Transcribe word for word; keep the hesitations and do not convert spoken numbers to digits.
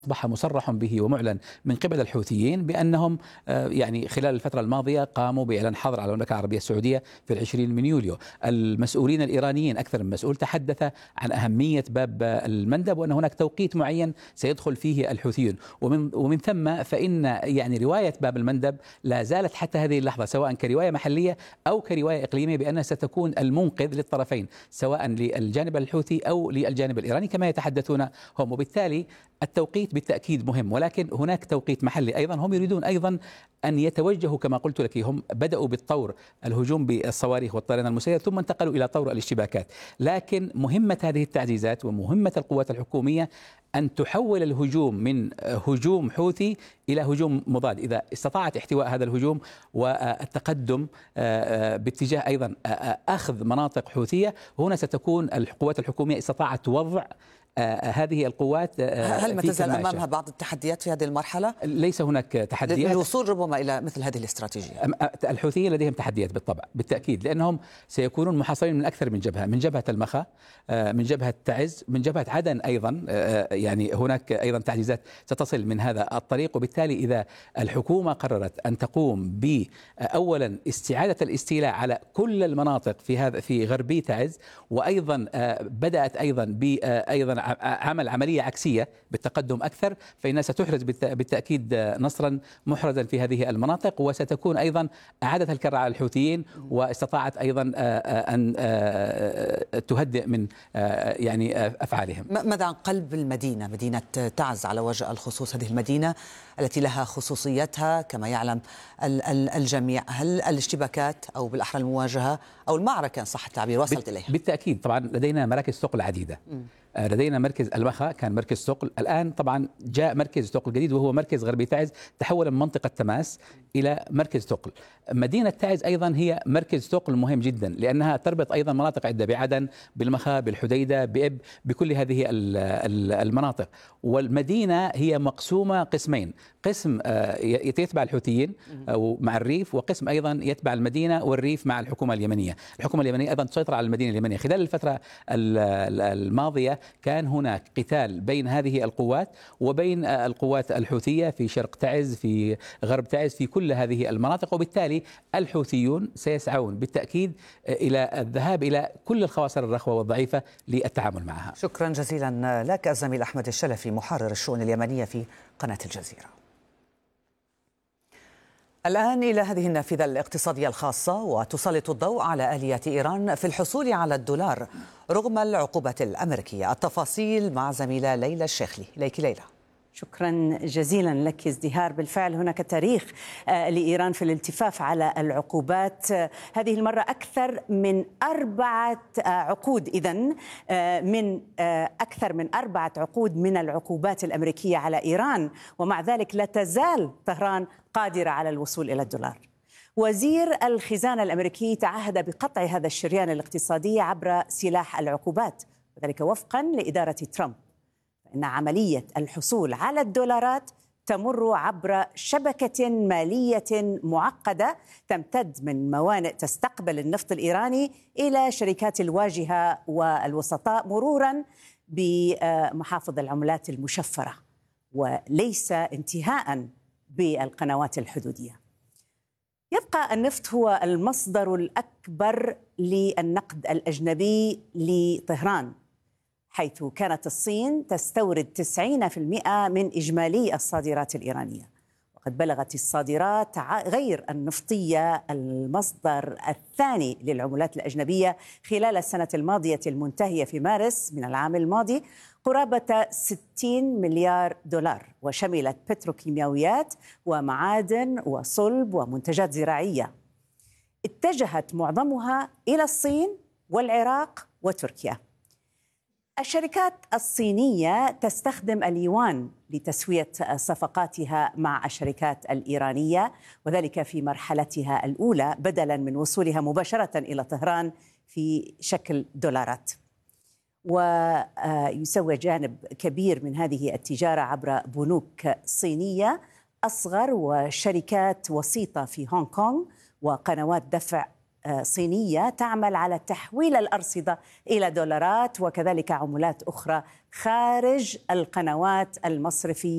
أصبح مصرح به ومعلن من قبل الحوثيين بأنهم يعني خلال الفترة الماضية قاموا بإعلان حظر على المملكة العربية السعودية في العشرين من يوليو. المسؤولين الإيرانيين أكثر من مسؤول تحدث عن أهمية باب المندب وأن هناك توقيت معين سيدخل فيه الحوثيون، ومن ومن ثم فإن يعني رواية باب المندب لا زالت حتى هذه اللحظة سواء كرواية محلية أو كرواية إقليمية بأنها ستكون المنقذ للطرفين سواء للجانب الحوثي أو للجانب الإيراني كما يتحدثون هم. وبالتالي التوقيت بالتأكيد مهم، ولكن هناك توقيت محلي أيضا. هم يريدون أيضا أن يتوجهوا كما قلت لك، هم بدأوا بالطور الهجوم بالصواريخ والطيران المسيرة ثم انتقلوا إلى طور الاشتباكات، لكن مهمة هذه التعزيزات ومهمة القوات الحكومية أن تحول الهجوم من هجوم حوثي إلى هجوم مضاد. إذا استطاعت احتواء هذا الهجوم والتقدم باتجاه أيضا أخذ مناطق حوثية، هنا ستكون القوات الحكومية استطاعت وضع آه هذه القوات آه هل ما تزال أمامها بعض التحديات في هذه المرحلة؟ ليس هناك تحديات للوصول ربما إلى مثل هذه الاستراتيجية. الحوثيين لديهم تحديات بالطبع بالتأكيد، لأنهم سيكونون محاصرين من أكثر من جبهة، من جبهة المخا، آه من جبهة تعز، من جبهة عدن أيضا، آه يعني هناك أيضا تعزيزات ستصل من هذا الطريق. وبالتالي إذا الحكومة قررت أن تقوم بأولا استعادة الاستيلاء على كل المناطق في هذا في غربي تعز، وأيضا آه بدأت أيضا بأيضا عمل عملية عكسية بالتقدم أكثر، فإنها ستحرز بالتأكيد نصرا محرزا في هذه المناطق، وستكون أيضا أعادت الكرة على الحوثيين واستطاعت أيضا أن تهدئ من يعني أفعالهم. ماذا عن قلب المدينة، مدينة تعز على وجه الخصوص، هذه المدينة التي لها خصوصيتها كما يعلم الجميع؟ هل الاشتباكات أو بالأحرى المواجهة أو المعركة إن صح التعبير وصلت إليها؟ بالتأكيد طبعا لدينا مراكز ثقل عديدة. م. لدينا مركز المخا كان مركز ثقل، الآن طبعا جاء مركز ثقل جديد وهو مركز غربي تعز، تحول من منطقة تماس إلى مركز ثقل. مدينة تعز أيضا هي مركز ثقل مهم جدا لأنها تربط أيضا مناطق عدة بعدن، بالمخا، بالحديدة، بإب، بكل هذه المناطق. والمدينة هي مقسومة قسمين، قسم يتبع الحوثيين مع الريف، وقسم أيضا يتبع المدينة والريف مع الحكومة اليمنية. الحكومة اليمنية أيضا تسيطر على المدينة اليمنية. خلال الفترة الماضية كان هناك قتال بين هذه القوات وبين القوات الحوثية في شرق تعز، في غرب تعز، في كل هذه المناطق، وبالتالي الحوثيون سيسعون بالتأكيد إلى الذهاب إلى كل الخواصر الرخوة والضعيفة للتعامل معها. شكرا جزيلا لك الزميل أحمد الشلفي محرر الشؤون اليمنية في قناة الجزيرة. الآن إلى هذه النافذة الاقتصادية الخاصة، وتسلط الضوء على آليات إيران في الحصول على الدولار رغم العقوبات الأمريكية. التفاصيل مع زميلة ليلى الشيخلي. إليك ليلى. شكرا جزيلا لك ازدهار. بالفعل هناك تاريخ لإيران في الالتفاف على العقوبات، هذه المرة أكثر من أربعة عقود، إذن من أكثر من أربعة عقود من العقوبات الأمريكية على إيران، ومع ذلك لا تزال طهران قادرة على الوصول إلى الدولار. وزير الخزانة الأمريكي تعهد بقطع هذا الشريان الاقتصادي عبر سلاح العقوبات، وذلك وفقا لإدارة ترامب. إن عملية الحصول على الدولارات تمر عبر شبكة مالية معقدة تمتد من موانئ تستقبل النفط الإيراني إلى شركات الواجهة والوسطاء، مرورا بمحافظ العملات المشفرة، وليس انتهاء بالقنوات الحدودية. يبقى النفط هو المصدر الأكبر للنقد الأجنبي لطهران، حيث كانت الصين تستورد تسعين بالمئة من إجمالي الصادرات الإيرانية، وقد بلغت الصادرات غير النفطية المصدر الثاني للعملات الأجنبية خلال السنة الماضية المنتهية في مارس من العام الماضي قرابة ستين مليار دولار، وشملت بتروكيماويات ومعادن وصلب ومنتجات زراعية اتجهت معظمها إلى الصين والعراق وتركيا. الشركات الصينية تستخدم اليوان لتسوية صفقاتها مع الشركات الإيرانية، وذلك في مرحلتها الأولى بدلاً من وصولها مباشرة إلى طهران في شكل دولارات. ويسوي جانب كبير من هذه التجارة عبر بنوك صينية أصغر وشركات وسيطة في هونغ كونغ، وقنوات دفع صينية تعمل على تحويل الأرصدة إلى دولارات وكذلك عملات أخرى خارج القنوات المصرفية.